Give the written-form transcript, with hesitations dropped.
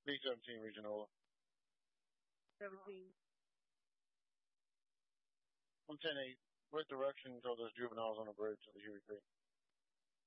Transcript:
B-17 Regional. 17. 110-8. What direction until there's juveniles on the bridge of the Huey Creek?